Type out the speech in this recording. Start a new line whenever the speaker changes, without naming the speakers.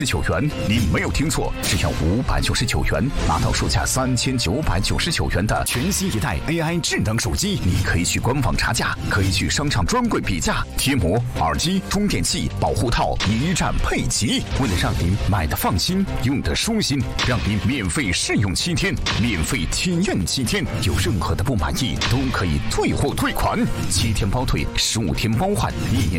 元，你没有听错，只要599元，拿到售价3999元的全新一代 AI 智能手机。你可以去官网查价，可以去商场专柜比价，贴膜、耳机、充电器、保护套一站配齐。为了让您买的放心，用的舒心，让您免费试用7天，免费体验7天，有任何的不满意都可以退货退款，7天包退，15天包换，1年